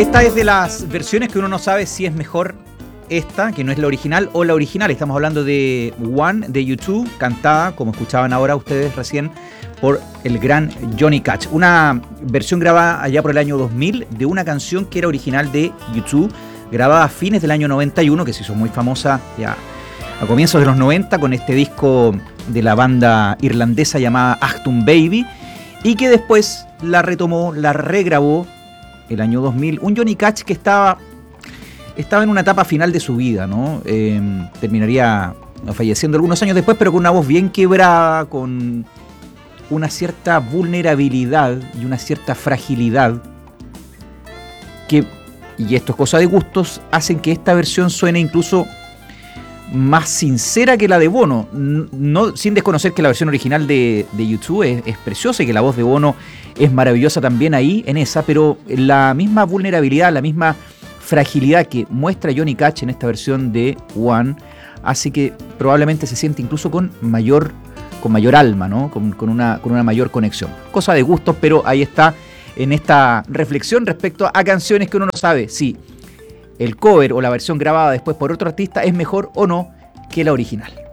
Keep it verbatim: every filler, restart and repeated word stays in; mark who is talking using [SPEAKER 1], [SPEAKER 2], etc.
[SPEAKER 1] Esta es de las versiones que uno no sabe si es mejor esta, que no es la original, o la original. Estamos hablando de One, de U dos, cantada, como escuchaban ahora ustedes recién, por el gran Johnny Cash. Una versión grabada allá por el año dos mil de una canción que era original de U dos, grabada a fines del año noventa y uno, que se hizo muy famosa ya a comienzos de los noventa con este disco de la banda irlandesa llamada Achtung Baby, y que después la retomó, la regrabó el año dos mil. Un Johnny Cash que estaba, estaba en una etapa final de su vida, ¿no? Eh, terminaría falleciendo algunos años después, pero con una voz bien quebrada, con una cierta vulnerabilidad y una cierta fragilidad que, y esto es cosa de gustos, hacen que esta versión suene incluso más sincera que la de Bono, no, sin desconocer que la versión original de, de U dos es, es preciosa y que la voz de Bono es maravillosa también ahí en esa, pero la misma vulnerabilidad, la misma fragilidad que muestra Johnny Cash en esta versión de One hace que probablemente se siente incluso con mayor, con mayor alma, ¿no? Con, con, una, con una mayor conexión. Cosa de gustos, pero ahí está en esta reflexión respecto a canciones que uno no sabe si el cover o la versión grabada después por otro artista es mejor o no que la original.